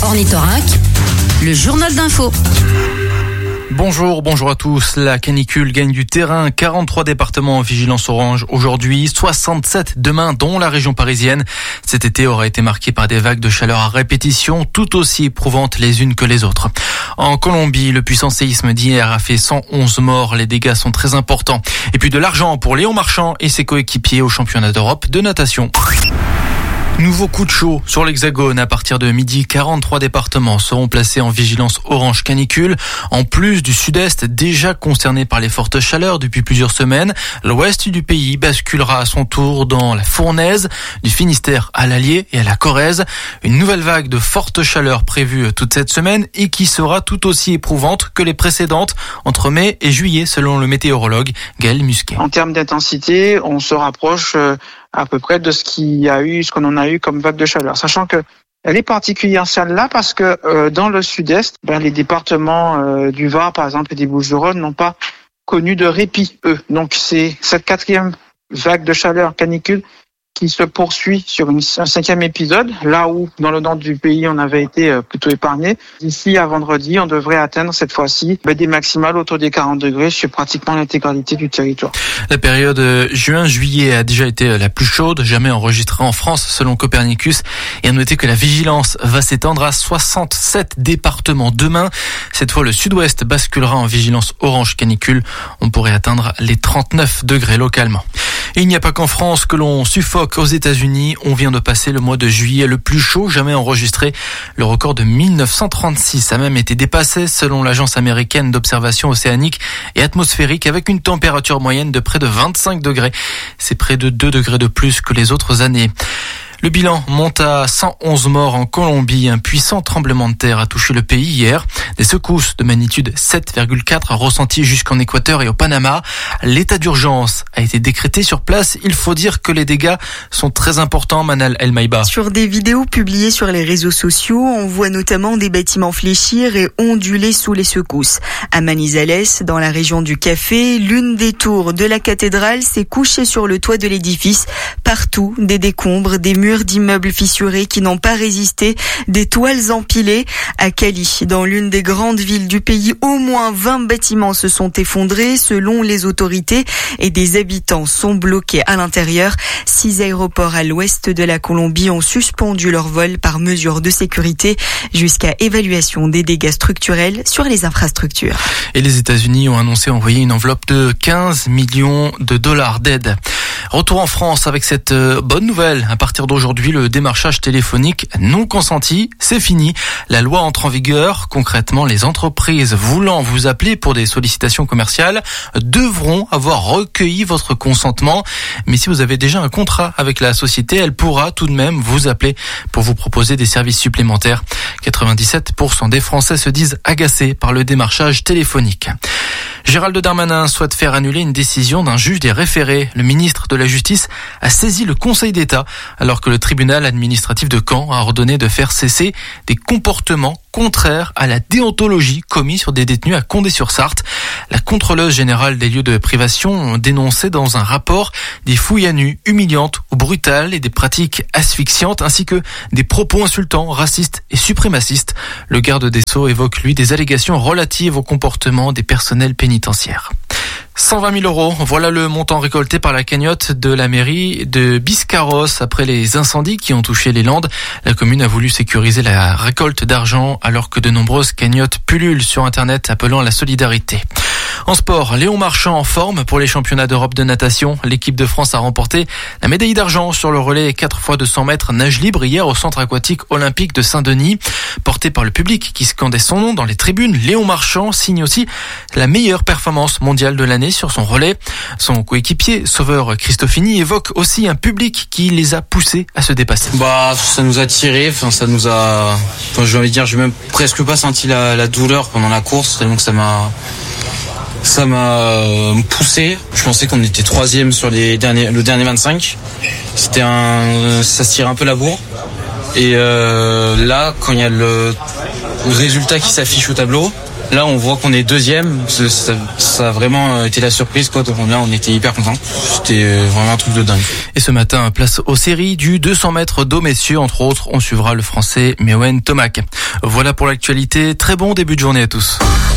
Ornithorynque, le journal d'info. Bonjour à tous. La canicule gagne du terrain. 43 départements en vigilance orange aujourd'hui, 67 demain, dont la région parisienne. Cet été aura été marqué par des vagues de chaleur à répétition, tout aussi éprouvantes les unes que les autres. En Colombie, le puissant séisme d'hier a fait 111 morts. Les dégâts sont très importants. Et puis de l'argent pour Léon Marchand et ses coéquipiers au championnat d'Europe de natation. Nouveau coup de chaud sur l'Hexagone. À partir de midi, 43 départements seront placés en vigilance orange canicule. En plus du sud-est, déjà concerné par les fortes chaleurs depuis plusieurs semaines, l'ouest du pays basculera à son tour dans la fournaise, du Finistère à l'Allier et à la Corrèze. Une nouvelle vague de forte chaleur prévue toute cette semaine et qui sera tout aussi éprouvante que les précédentes entre mai et juillet, selon le météorologue Gaël Musquet. En termes d'intensité, on se rapproche à peu près de ce qu'on en a eu comme vague de chaleur, sachant que elle est particulière celle-là parce que dans le sud-est, les départements du Var par exemple et des Bouches-du-Rhône n'ont pas connu de répit eux. Donc c'est cette quatrième vague de chaleur canicule qui se poursuit sur un cinquième épisode, là où dans le nord du pays on avait été plutôt épargné. D'ici à vendredi, on devrait atteindre cette fois-ci des maximales autour des 40 degrés sur pratiquement l'intégralité du territoire. La période juin-juillet a déjà été la plus chaude jamais enregistrée en France selon Copernicus. Et à noter que la vigilance va s'étendre à 67 départements demain. Cette fois, le sud-ouest basculera en vigilance orange canicule. On pourrait atteindre les 39 degrés localement. Et il n'y a pas qu'en France que l'on suffoque. Aux États-Unis, on vient de passer le mois de juillet le plus chaud jamais enregistré. Le record de 1936 a même été dépassé selon l'agence américaine d'observation océanique et atmosphérique avec une température moyenne de près de 25 degrés. C'est près de 2 degrés de plus que les autres années. Le bilan monte à 111 morts en Colombie. Un puissant tremblement de terre a touché le pays hier. Des secousses de magnitude 7,4 ressenties jusqu'en Équateur et au Panama. L'état d'urgence a été décrété sur place. Il faut dire que les dégâts sont très importants, Manal El Maïba. Sur des vidéos publiées sur les réseaux sociaux, on voit notamment des bâtiments fléchir et onduler sous les secousses. À Manizales, dans la région du Café, l'une des tours de la cathédrale s'est couchée sur le toit de l'édifice. Partout, des décombres, des murs d'immeubles fissurés qui n'ont pas résisté, des toiles empilées. À Cali, dans l'une des grandes villes du pays, au moins 20 bâtiments se sont effondrés selon les autorités et des habitants sont bloqués à l'intérieur. 6 aéroports à l'ouest de la Colombie ont suspendu leur vol par mesure de sécurité jusqu'à évaluation des dégâts structurels sur les infrastructures. Et les États-Unis ont annoncé envoyer une enveloppe de 15 millions de dollars d'aide. Retour en France avec cette bonne nouvelle. À partir d'aujourd'hui, le démarchage téléphonique non consenti, c'est fini. La loi entre en vigueur. Concrètement, les entreprises voulant vous appeler pour des sollicitations commerciales devront avoir recueilli votre consentement. Mais si vous avez déjà un contrat avec la société, elle pourra tout de même vous appeler pour vous proposer des services supplémentaires. 97% des Français se disent agacés par le démarchage téléphonique. Gérald Darmanin souhaite faire annuler une décision d'un juge des référés. Le ministre de la Justice a saisi le Conseil d'État alors que le tribunal administratif de Caen a ordonné de faire cesser des comportements contraires à la déontologie commis sur des détenus à Condé-sur-Sarthe. La contrôleuse générale des lieux de privation dénonçait dans un rapport des fouilles à nu humiliantes ou brutales et des pratiques asphyxiantes ainsi que des propos insultants, racistes et suprémacistes. Le garde des Sceaux évoque lui des allégations relatives au comportement des personnels pénitentiaires. 120 000 €, voilà le montant récolté par la cagnotte de la mairie de Biscarrosse après les incendies qui ont touché les Landes. La commune a voulu sécuriser la récolte d'argent alors que de nombreuses cagnottes pullulent sur Internet appelant à la solidarité. En sport, Léon Marchand en forme pour les championnats d'Europe de natation. L'équipe de France a remporté la médaille d'argent sur le relais 4 x 200 mètres nage libre hier au centre aquatique olympique de Saint-Denis. Porté par le public qui scandait son nom dans les tribunes, Léon Marchand signe aussi la meilleure performance mondiale de l'année sur son relais. Son coéquipier, Sauveur Christofini, évoque aussi un public qui les a poussés à se dépasser. Ça nous a tiré, j'ai envie de dire, j'ai même presque pas senti la douleur pendant la course, tellement que ça m'a poussé. Je pensais qu'on était 3e sur le dernier 25. Ça se tirait un peu la bourre. Et là, quand il y a le résultat qui s'affiche au tableau, Là, on voit qu'on est deuxième. Ça a vraiment été la surprise, quoi. Donc là, on était hyper contents. C'était vraiment un truc de dingue. Et ce matin, place aux séries du 200 mètres d'eau messieurs. Entre autres, on suivra le Français Meouen Tomac. Voilà pour l'actualité. Très bon début de journée à tous.